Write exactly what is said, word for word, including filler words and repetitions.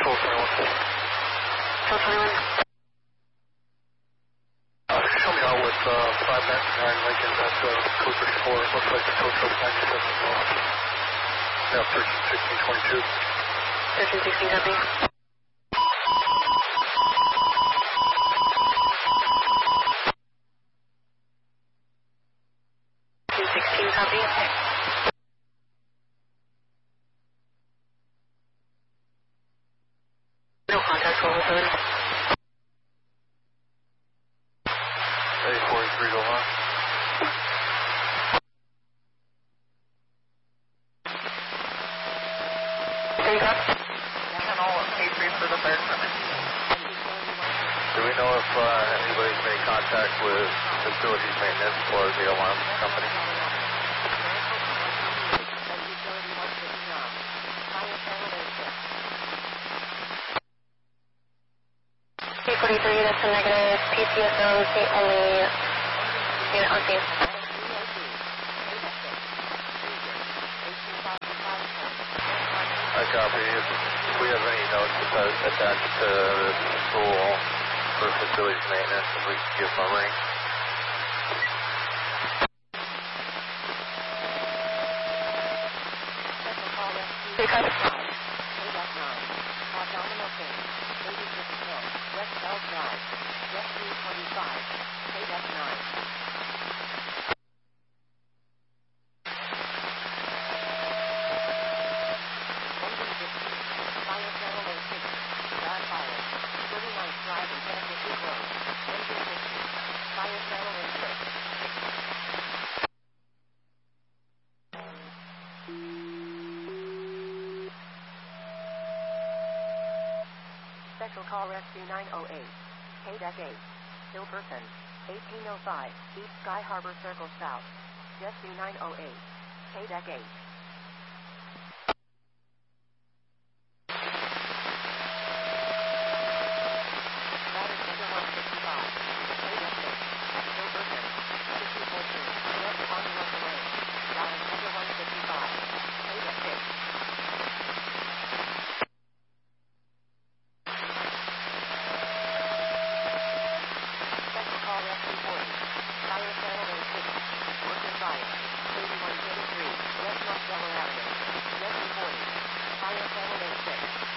Control twenty-one. Control twenty-one. Uh, show me out with uh, five ninety-nine Lincoln at uh, code thirty-four. It looks like the code code is ninety-seven as well. Yeah, thirteen sixteen twenty-two. thirteen sixteen, copy. thirteen sixteen, copy. No contact, twelve oh seven. A forty-three, go on. Three, copy. Channel A three for the fire department. Do we know if uh, anybody's made contact with facilities maintenance or the alarm company? P forty-three, that's a negative. P C S O is the only unit on scene. I copy. If we have any notes attached to the school for facilities maintenance, if we can give them a ring. Three, copy. Special call Rescue nine oh eight, K D E C eight, Hill Person, eighteen oh five, East Sky Harbor Circle South, Rescue nine oh eight, K D E C eight.